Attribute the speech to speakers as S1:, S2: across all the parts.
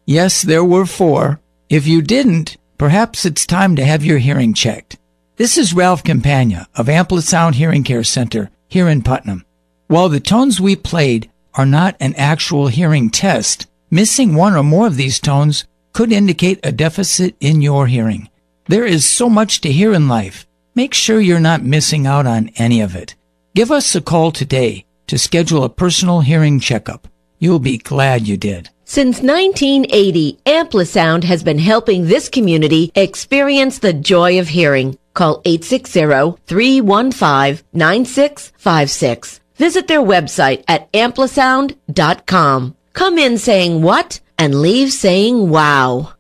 S1: Yes, there were 4. If you didn't, perhaps it's time to have your hearing checked. This is Ralph Campagna of Amplisound Hearing Care Center here in Putnam. While the tones we played are not an actual hearing test, missing one or more of these tones could indicate a deficit in your hearing. There is so much to hear in life. Make sure you're not missing out on any of it. Give us a call today to schedule a personal hearing checkup. You'll be glad you did.
S2: Since 1980, Amplisound has been helping this community experience the joy of hearing. Call 860-315-9656. Visit their website at amplisound.com. Come in saying what and leave saying wow.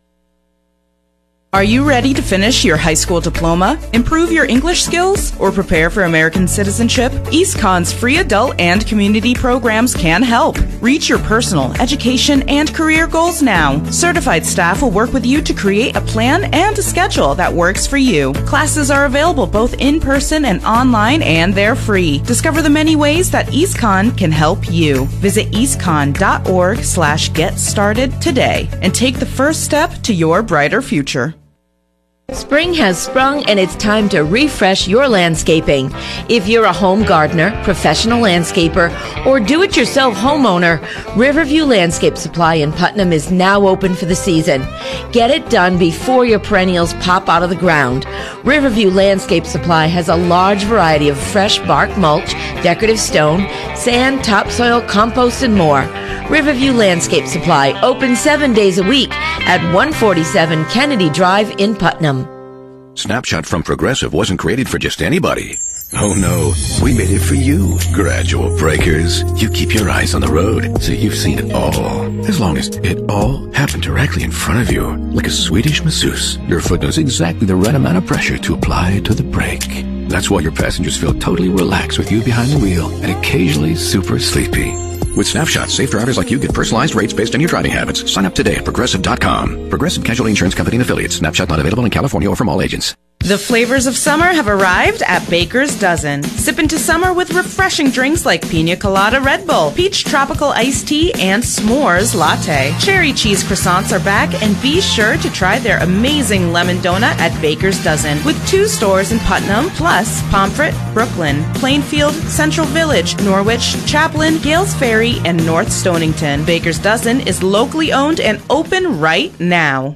S3: Are you ready to finish your high school diploma, improve your English skills, or prepare for American citizenship? EastCon's free adult and community programs can help. Reach your personal, education, and career goals now. Certified staff will work with you to create a plan and a schedule that works for you. Classes are available both in person and online, and they're free. Discover the many ways that EastCon can help you. Visit eastcon.org/get started today and take the first step to your brighter future.
S2: Spring has sprung and it's time to refresh your landscaping. If you're a home gardener, professional landscaper, or do-it-yourself homeowner, Riverview Landscape Supply in Putnam is now open for the season. Get it done before your perennials pop out of the ground. Riverview Landscape Supply has a large variety of fresh bark mulch, decorative stone, sand, topsoil, compost, and more. Riverview Landscape Supply, open 7 days a week at 147 Kennedy Drive in Putnam.
S4: Snapshot from Progressive wasn't created for just anybody. Oh no, we made it for you, gradual breakers. You keep your eyes on the road, so you've seen it all. As long as it all happened directly in front of you, like a Swedish masseuse, your foot knows exactly the right amount of pressure to apply to the brake. That's why your passengers feel totally relaxed with you behind the wheel and occasionally super sleepy. With Snapshot, safe drivers like you get personalized rates based on your driving habits. Sign up today at Progressive.com. Progressive Casualty Insurance Company and Affiliates. Snapshot not available in California or from all agents.
S3: The flavors of summer have arrived at Baker's Dozen. Sip into summer with refreshing drinks like Pina Colada Red Bull, Peach Tropical Iced Tea, and S'mores Latte. Cherry Cheese Croissants are back, and be sure to try their amazing lemon donut at Baker's Dozen, with 2 stores in Putnam, plus Pomfret, Brooklyn, Plainfield, Central Village, Norwich, Chaplin, Gales Ferry, and North Stonington. Baker's Dozen is locally owned and open right now.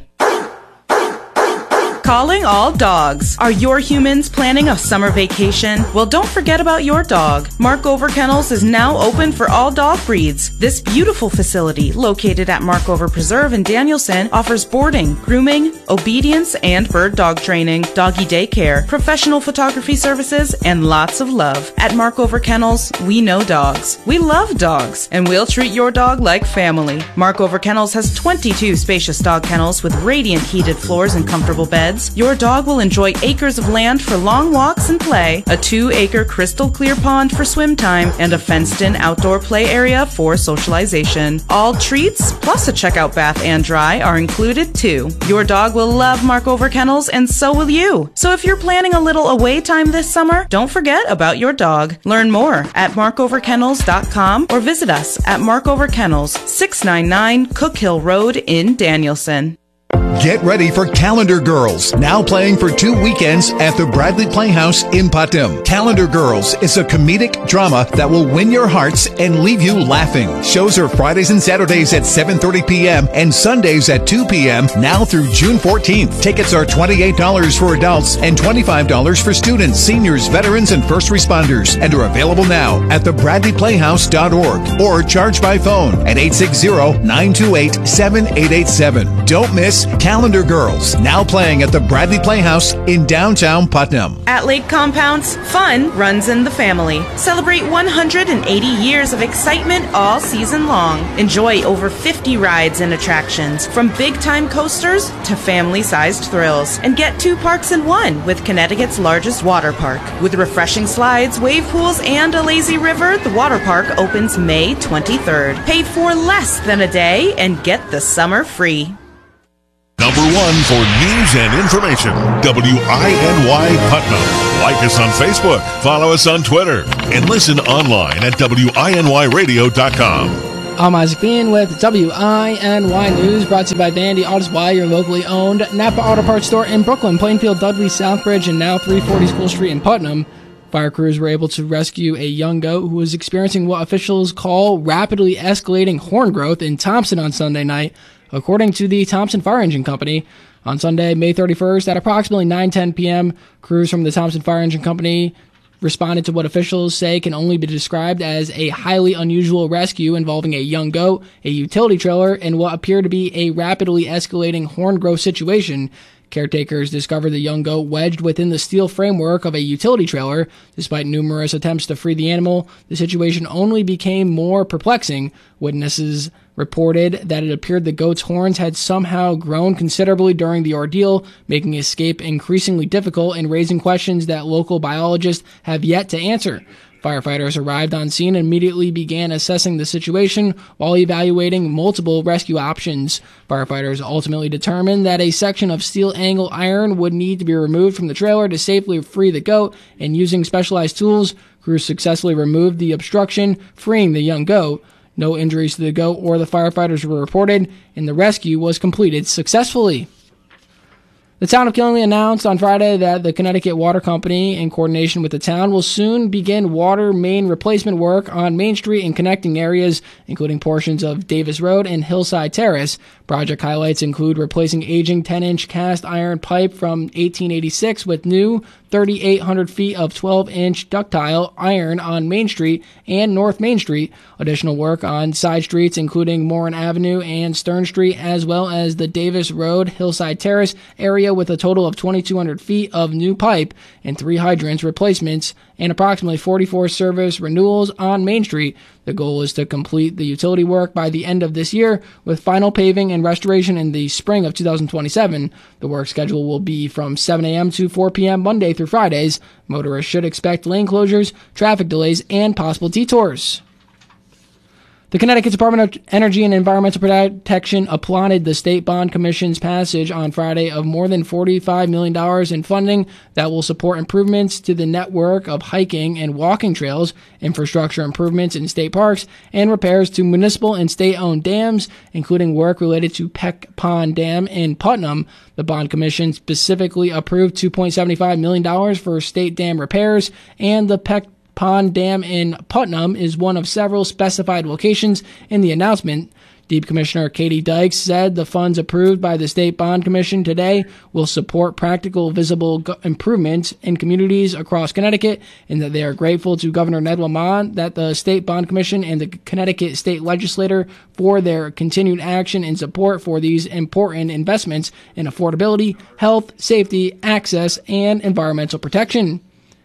S3: Calling all dogs. Are your humans planning a summer vacation? Well, don't forget about your dog. Markover Kennels is now open for all dog breeds. This beautiful facility, located at Markover Preserve in Danielson, offers boarding, grooming, obedience, and bird dog training, doggy daycare, professional photography services, and lots of love. At Markover Kennels, we know dogs. We love dogs, and we'll treat your dog like family. Markover Kennels has 22 spacious dog kennels with radiant heated floors and comfortable beds. Your dog will enjoy acres of land for long walks and play, a 2-acre crystal clear pond for swim time, and a fenced-in outdoor play area for socialization. All treats, plus a checkout bath and dry, are included too. Your dog will love Markover Kennels, and so will you. So if you're planning a little away time this summer, don't forget about your dog. Learn more at markoverkennels.com or visit us at Markover Kennels, 699 Cook Hill Road in Danielson.
S5: Get ready for Calendar Girls, now playing for 2 weekends at the Bradley Playhouse in Putnam. Calendar Girls is a comedic drama that will win your hearts and leave you laughing. Shows are Fridays and Saturdays at 7:30 p.m. and Sundays at 2 p.m. now through June 14th. Tickets are $28 for adults and $25 for students, seniors, veterans, and first responders, and are available now at thebradleyplayhouse.org or charge by phone at 860-928-7887. Don't miss Calendar Girls, now playing at the Bradley Playhouse in downtown Putnam.
S3: At Lake Compounds, fun runs in the family. Celebrate 180 years of excitement all season long. Enjoy over 50 rides and attractions, from big-time coasters to family-sized thrills. And get 2 parks in one with Connecticut's largest water park. With refreshing slides, wave pools, and a lazy river, the water park opens May 23rd. Pay for less than a day and get the summer free.
S6: Number 1 for news and information, WINY Putnam. Like us on Facebook, follow us on Twitter, and listen online at WINYradio.com.
S7: I'm Isaac Bean with WINY News, brought to you by Vandy Auto Supply, your locally owned Napa Auto Parts store in Brooklyn, Plainfield, Dudley, Southbridge, and now 340 School Street in Putnam. Fire crews were able to rescue a young goat who was experiencing what officials call rapidly escalating horn growth in Thompson on Sunday night, according to the Thompson Fire Engine Company. On Sunday, May 31st, at approximately 9:10 p.m., crews from the Thompson Fire Engine Company responded to what officials say can only be described as a highly unusual rescue involving a young goat, a utility trailer, and what appeared to be a rapidly escalating horn growth situation. Caretakers discovered the young goat wedged within the steel framework of a utility trailer. Despite numerous attempts to free the animal, the situation only became more perplexing. Witnesses reported that it appeared the goat's horns had somehow grown considerably during the ordeal, making escape increasingly difficult and raising questions that local biologists have yet to answer. Firefighters arrived on scene and immediately began assessing the situation while evaluating multiple rescue options. Firefighters ultimately determined that a section of steel angle iron would need to be removed from the trailer to safely free the goat, and using specialized tools, crews successfully removed the obstruction, freeing the young goat. No injuries to the goat or the firefighters were reported, and the rescue was completed successfully. The town of Killingly announced on Friday that the Connecticut Water Company, in coordination with the town, will soon begin water main replacement work on Main Street and connecting areas, including portions of Davis Road and Hillside Terrace. Project highlights include replacing aging 10-inch cast iron pipe from 1886 with new 3,800 feet of 12-inch ductile iron on Main Street and North Main Street. Additional work on side streets, including Morin Avenue and Stern Street, as well as the Davis Road, Hillside Terrace area, with a total of 2,200 feet of new pipe and 3 hydrants replacements and approximately 44 service renewals on Main Street. The goal is to complete the utility work by the end of this year, with final paving and restoration in the spring of 2027. The work schedule will be from 7 a.m. to 4 p.m. Monday through Fridays. Motorists should expect lane closures, traffic delays, and possible detours. The Connecticut Department of Energy and Environmental Protection applauded the State Bond Commission's passage on Friday of more than $45 million in funding that will support improvements to the network of hiking and walking trails, infrastructure improvements in state parks, and repairs to municipal and state-owned dams, including work related to Peck Pond Dam in Putnam. The Bond Commission specifically approved $2.75 million for state dam repairs, and the Peck Pond Dam in Putnam is one of several specified locations in the announcement. Deep Commissioner Katie Dykes said the funds approved by the State Bond Commission today will support practical, visible improvements in communities across Connecticut, and that they are grateful to Governor Ned Lamont, that the State Bond Commission, and the Connecticut State Legislature for their continued action and support for these important investments in affordability, health, safety, access, and environmental protection.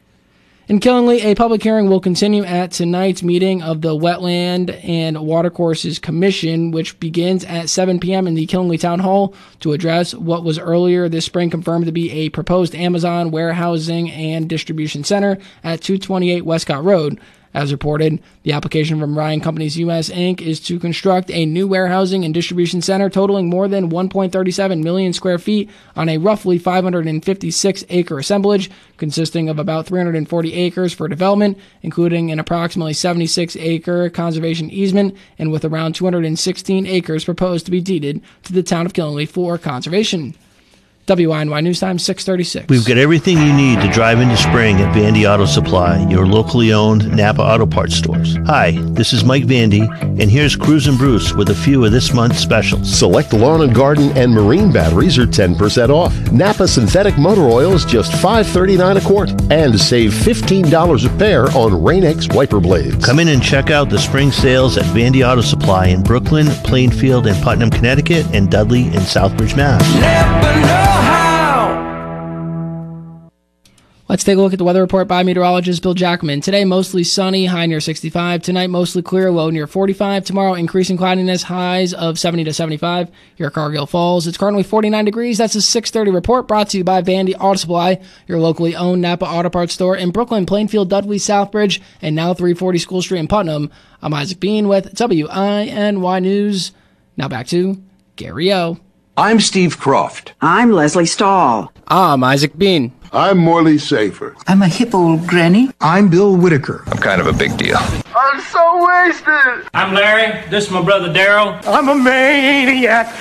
S7: In Killingly, a public hearing will continue at tonight's meeting of the Wetland and Watercourses Commission, which begins at 7 p.m. in the Killingly Town Hall, to address what was earlier this spring confirmed to be a proposed Amazon warehousing and distribution center at 228 Westcott Road. As reported, the application from Ryan Companies US, Inc. is to construct a new warehousing and distribution center totaling more than 1.37 million square feet on a roughly 556-acre assemblage, consisting of about 340 acres for development, including an approximately 76-acre conservation easement, and with around 216 acres proposed to be deeded to the town of Killingly for conservation. WINY News Time, 6:36.
S8: We've got everything you need to drive into spring at Vandy Auto Supply, your locally owned Napa Auto Parts stores. Hi, this is Mike Vandy, and here's Cruisin' Bruce with a few of this month's specials.
S9: Select lawn and garden and marine batteries are 10% off. Napa synthetic motor oil is just $5.39 a quart. And save $15 a pair on Rain-X wiper blades.
S8: Come in and check out the spring sales at Vandy Auto Supply in Brooklyn, Plainfield, and Putnam, Connecticut, and Dudley in Southbridge, Mass.
S7: Let's take a look at the weather report by meteorologist Bill Jackman. Today, mostly sunny, high near 65. Tonight, mostly clear, low near 45. Tomorrow, increasing cloudiness, highs of 70 to 75. Here at Cargill Falls, it's currently 49 degrees. That's a 6:30 report brought to you by Vandy Auto Supply, your locally owned Napa Auto Parts store in Brooklyn, Plainfield, Dudley, Southbridge, and now 340 School Street in Putnam. I'm Isaac Bean with WINY News. Now back to Gary O.
S10: I'm Steve Croft.
S11: I'm Leslie Stahl.
S7: I'm Isaac Bean.
S10: I'm Morley Safer.
S11: I'm a hip old granny.
S12: I'm Bill Whitaker.
S13: I'm kind of a big deal.
S10: I'm so wasted.
S14: I'm Larry. This is my brother Daryl.
S15: I'm a maniac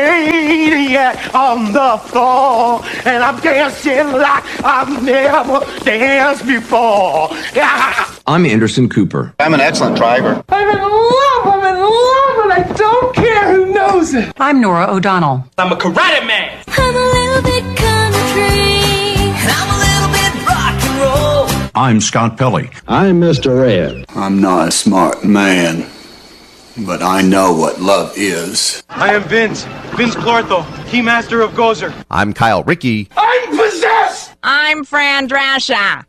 S15: on the floor, and I'm dancing like I've never danced before.
S13: I'm Anderson Cooper.
S16: I'm an excellent driver.
S15: I'm in love, and I don't care who knows it.
S11: I'm Nora O'Donnell.
S14: I'm a karate man.
S17: I'm a little bit country. I'm a little bit rock and roll.
S18: I'm Scott Pelley.
S19: I'm Mr. Ed.
S20: I'm not a smart man, but I know what love is.
S15: I am Vince Clortho, Keymaster of Gozer.
S21: I'm Kyle Rickey.
S15: I'm possessed!
S22: I'm Fran Drescher.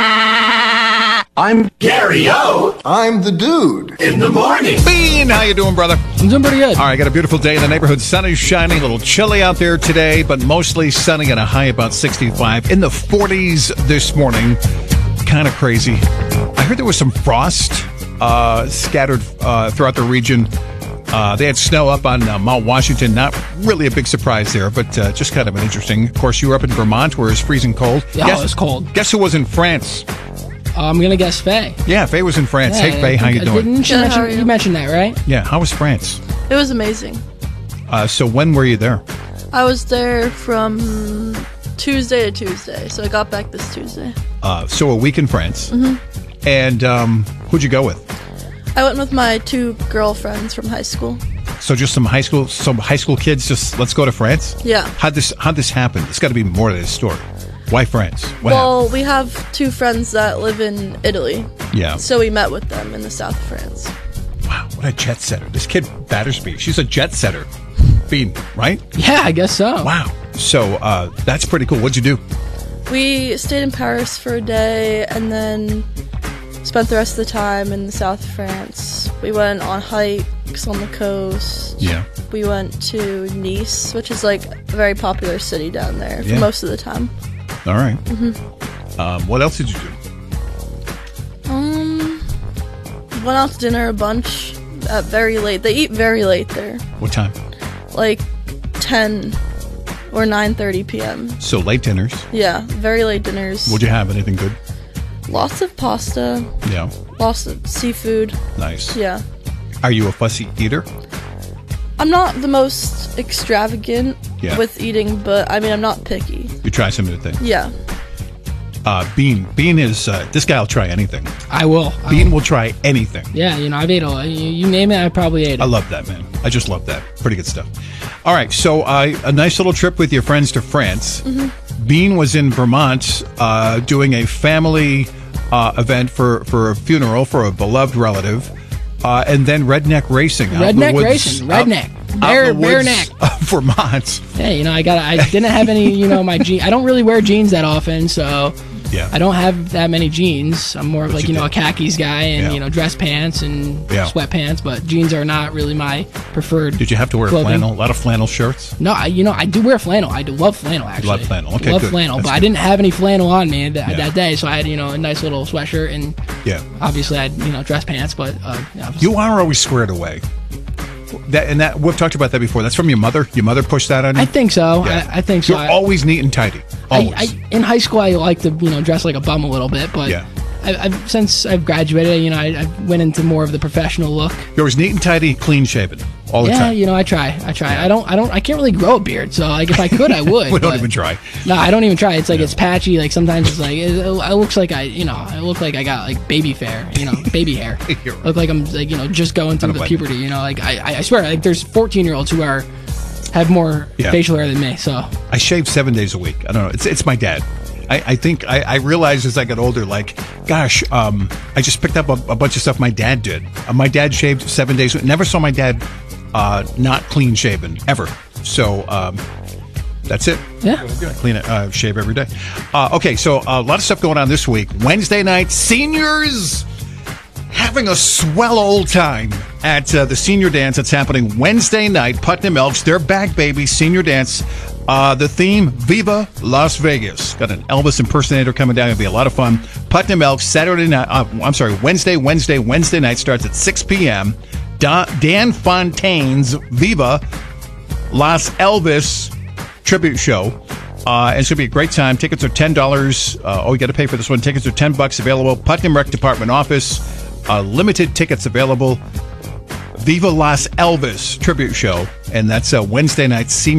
S23: I'm Gary O.
S24: I'm the dude.
S23: In the morning.
S5: Bean, how you doing, brother?
S7: I'm doing pretty good.
S5: All right, got a beautiful day in the neighborhood. Sun is shining, a little chilly out there today, but mostly sunny and a high about 65. In the 40s this morning. Kind of crazy. I heard there was some frost scattered throughout the region. They had snow up on Mount Washington. Not really a big surprise there, but just kind of an interesting. Of course, you were up in Vermont where it's freezing cold.
S7: Yeah, it was cold.
S5: Guess who was in France?
S7: I'm going to guess Faye.
S5: Yeah, Faye was in France. Yeah, hey, Faye, how you doing?
S7: Didn't you mention that, right?
S5: Yeah, how was France?
S25: It was amazing.
S5: So when were you there?
S25: I was there from Tuesday to Tuesday, so I got back this Tuesday.
S5: So a week in France.
S25: Mm-hmm.
S5: And who'd you go with?
S25: I went with my 2 girlfriends from high school.
S5: So just some high school kids. Just let's go to France.
S25: Yeah.
S5: How'd this happen? It's got to be more to this story. Why France? What happened?
S25: We have 2 friends that live in Italy.
S5: Yeah.
S25: So we met with them in the south of France.
S5: Wow, what a jet setter! This kid Battersby, she's a jet setter. Bean, right?
S7: Yeah, I guess so.
S5: Wow. So that's pretty cool. What'd you do?
S25: We stayed in Paris for a day and then spent the rest of the time in the south of France. We went on hikes on the coast.
S5: Yeah.
S25: We went to Nice, which is like a very popular city down there for most of the time.
S5: All right.
S25: Mm-hmm.
S5: What else did you do?
S25: Went out to dinner a bunch at very late. They eat very late there.
S5: What time?
S25: Like 10 or 9:30 p.m.
S5: So late dinners.
S25: Yeah, very late dinners.
S5: What'd you have? Anything good?
S25: Lots of pasta.
S5: Yeah.
S25: Lots of seafood.
S5: Nice.
S25: Yeah.
S5: Are you a fussy eater?
S25: I'm not the most extravagant with eating, but I mean, I'm not picky.
S5: You try some new things.
S25: Yeah.
S5: Bean is, this guy will try anything.
S7: I will.
S5: Bean will try anything.
S7: Yeah, I've ate a lot. You name it, I probably ate it.
S5: I love that, man. I just love that. Pretty good stuff. All right, so a nice little trip with your friends to France.
S25: Mm-hmm.
S5: Bean was in Vermont doing a family event for a funeral for a beloved relative. And then redneck racing.
S7: Redneck racing. Redneck. Bare neck.
S5: Vermont.
S7: Hey, I didn't have any, my jeans. I don't really wear jeans that often, so
S5: yeah.
S7: I don't have that many jeans. I'm more of like, a khakis guy and, dress pants and sweatpants, but jeans are not really my preferred.
S5: Did you have to wear flannel? A lot of flannel shirts?
S7: No, I do wear flannel. I do love flannel, actually.
S5: You love flannel. Okay,
S7: love
S5: good.
S7: flannel,
S5: That's
S7: but
S5: good.
S7: I didn't have any flannel on me that day, so I had, a nice little sweatshirt and obviously I had, dress pants, but
S5: you are always squared away. That we've talked about that before. That's from your mother. Your mother pushed that on you.
S7: I think so. Yeah. I think so.
S5: You're always neat and tidy. Always.
S7: In high school, I like to dress like a bum a little bit, but since I've graduated, I went into more of the professional look.
S5: You're always neat and tidy, clean shaven all the time.
S7: I try. I can't really grow a beard, so like if I could, I would.
S5: We don't even try.
S7: No, I don't even try. It's like it's patchy. Like sometimes it's like it looks like I look like I got like baby hair. Baby hair.
S5: Right.
S7: Look like I'm like just going through the puberty. Like I swear, like there's 14-year-olds who have more facial hair than me. So
S5: I shave 7 days a week. I don't know. It's my dad. I think I realized as I got older, like, gosh, I just picked up a bunch of stuff my dad did. My dad shaved 7 days. Never saw my dad not clean shaven ever. So that's it.
S7: Yeah.
S5: Clean it, shave every day. Okay, so a lot of stuff going on this week. Wednesday night, seniors having a swell old time at the senior dance that's happening Wednesday night. Putnam Elks, their back, baby, senior dance. The theme, Viva Las Vegas. Got an Elvis impersonator coming down. It'll be a lot of fun. Putnam Elks, Wednesday night starts at 6 p.m. Dan Fontaine's Viva Las Elvis tribute show.
S12: And it's going to be a great time. Tickets are $10. You got to pay for this one. Tickets are $10 available. Putnam Rec Department office. Limited tickets available. Viva Las Elvis tribute show. And that's Wednesday night, senior